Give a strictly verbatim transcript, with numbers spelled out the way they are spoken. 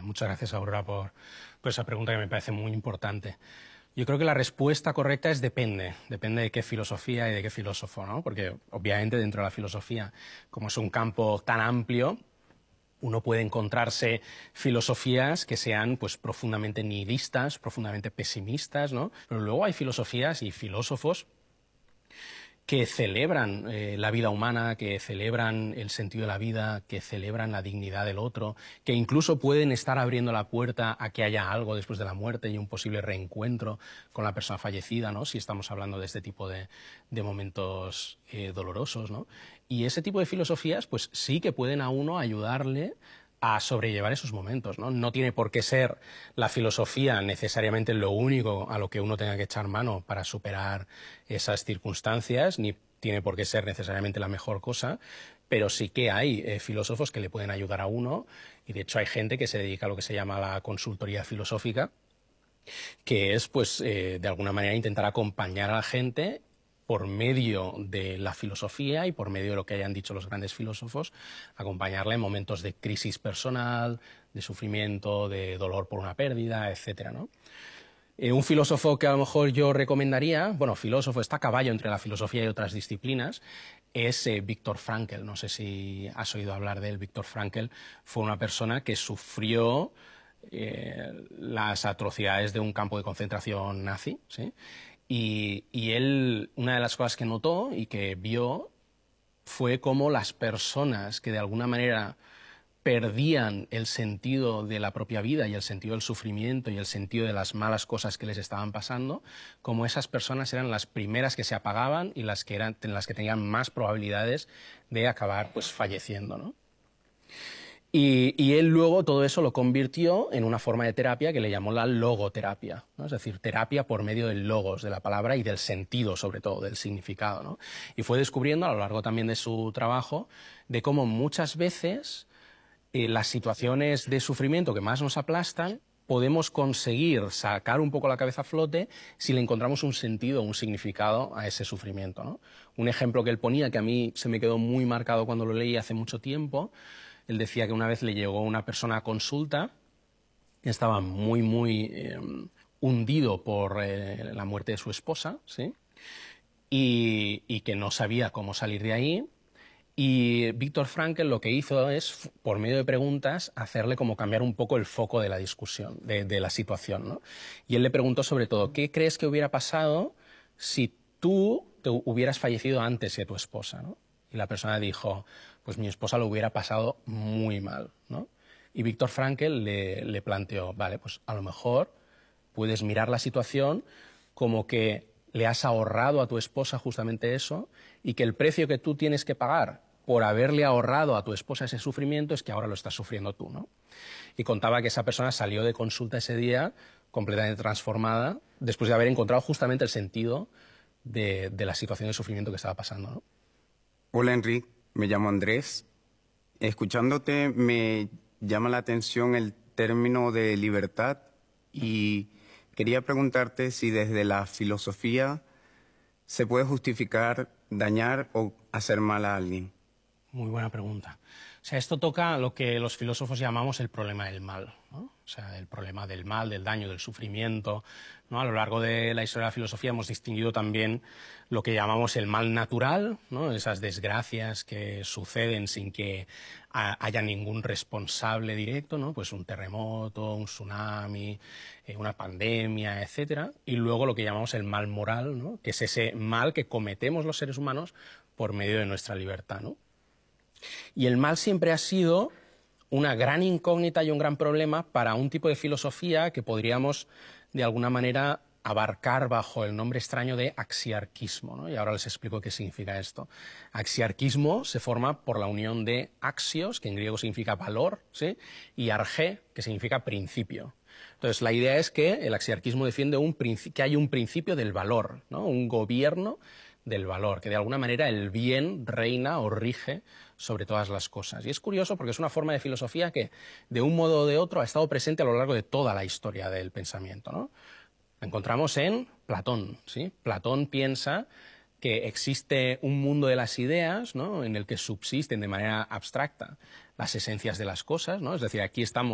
Muchas gracias, Aurora, por, por esa pregunta que me parece muy importante. Yo creo que la respuesta correcta es depende, depende de qué filosofía y de qué filósofo, ¿no? Porque obviamente dentro de la filosofía, como es un campo tan amplio, uno puede encontrarse filosofías que sean pues profundamente nihilistas, profundamente pesimistas, ¿no? Pero luego hay filosofías y filósofos que celebran eh, la vida humana, que celebran el sentido de la vida, que celebran la dignidad del otro, que incluso pueden estar abriendo la puerta a que haya algo después de la muerte y un posible reencuentro con la persona fallecida, ¿no? Si estamos hablando de este tipo de, de momentos eh, dolorosos, ¿no? Y ese tipo de filosofías pues sí que pueden a uno ayudarle a sobrellevar esos momentos, ¿no? No tiene por qué ser la filosofía necesariamente lo único a lo que uno tenga que echar mano para superar esas circunstancias, ni tiene por qué ser necesariamente la mejor cosa, pero sí que hay eh, filósofos que le pueden ayudar a uno, y de hecho hay gente que se dedica a lo que se llama la consultoría filosófica, que es, pues, eh, de alguna manera intentar acompañar a la gente por medio de la filosofía y por medio de lo que hayan dicho los grandes filósofos, acompañarla en momentos de crisis personal, de sufrimiento, de dolor por una pérdida, etcétera, ¿no? Eh, un filósofo que a lo mejor yo recomendaría, bueno, filósofo, está a caballo entre la filosofía y otras disciplinas, es eh, Viktor Frankl. No sé si has oído hablar de él. Viktor Frankl fue una persona que sufrió eh, las atrocidades de un campo de concentración nazi, ¿sí? Y, y él, una de las cosas que notó y que vio fue cómo las personas que de alguna manera perdían el sentido de la propia vida y el sentido del sufrimiento y el sentido de las malas cosas que les estaban pasando, como esas personas eran las primeras que se apagaban y las que, eran, las que tenían más probabilidades de acabar pues falleciendo, ¿no? Y, y él luego todo eso lo convirtió en una forma de terapia que le llamó la logoterapia, ¿no? Es decir, terapia por medio del logos, de la palabra y del sentido, sobre todo, del significado, ¿no? Y fue descubriendo a lo largo también de su trabajo de cómo muchas veces eh, las situaciones de sufrimiento que más nos aplastan podemos conseguir sacar un poco la cabeza a flote si le encontramos un sentido, un significado a ese sufrimiento, ¿no? Un ejemplo que él ponía, que a mí se me quedó muy marcado cuando lo leí hace mucho tiempo. Él decía que una vez le llegó una persona a consulta que estaba muy, muy eh, hundido por eh, la muerte de su esposa, ¿sí? Y, y que no sabía cómo salir de ahí. Y Viktor Frankl lo que hizo es, por medio de preguntas, hacerle como cambiar un poco el foco de la discusión, de, de la situación, ¿no? Y él le preguntó sobre todo, ¿qué crees que hubiera pasado si tú te hubieras fallecido antes que tu esposa, ¿no? Y la persona dijo, pues mi esposa lo hubiera pasado muy mal, ¿no? Y Viktor Frankl le, le planteó, vale, pues a lo mejor puedes mirar la situación como que le has ahorrado a tu esposa justamente eso y que el precio que tú tienes que pagar por haberle ahorrado a tu esposa ese sufrimiento es que ahora lo estás sufriendo tú, ¿no? Y contaba que esa persona salió de consulta ese día completamente transformada después de haber encontrado justamente el sentido de, de la situación de sufrimiento que estaba pasando, ¿no? Hola, Enrique, me llamo Andrés. Escuchándote me llama la atención el término de libertad y quería preguntarte si desde la filosofía se puede justificar dañar o hacer mal a alguien. Muy buena pregunta. O sea, esto toca lo que los filósofos llamamos el problema del mal, ¿no? O sea, el problema del mal, del daño, del sufrimiento, ¿no? A lo largo de la historia de la filosofía hemos distinguido también lo que llamamos el mal natural, ¿no? Esas desgracias que suceden sin que haya ningún responsable directo, ¿no? Pues un terremoto, un tsunami, eh, una pandemia, etcétera. Y luego lo que llamamos el mal moral, ¿no? Que es ese mal que cometemos los seres humanos por medio de nuestra libertad, ¿no? Y el mal siempre ha sido una gran incógnita y un gran problema para un tipo de filosofía que podríamos, de alguna manera, abarcar bajo el nombre extraño de axiarquismo, ¿no? Y ahora les explico qué significa esto. Axiarquismo se forma por la unión de axios, que en griego significa valor, ¿sí? Y arge, que significa principio. Entonces, la idea es que el axiarquismo defiende un que hay un principio del valor, ¿no? Un gobierno del valor, que de alguna manera el bien reina o rige sobre todas las cosas. Y es curioso porque es una forma de filosofía que, de un modo o de otro, ha estado presente a lo largo de toda la historia del pensamiento, ¿no? La encontramos en Platón, ¿sí? Platón piensa que existe un mundo de las ideas, ¿no? En el que subsisten de manera abstracta las esencias de las cosas, ¿no? Es decir, aquí estamos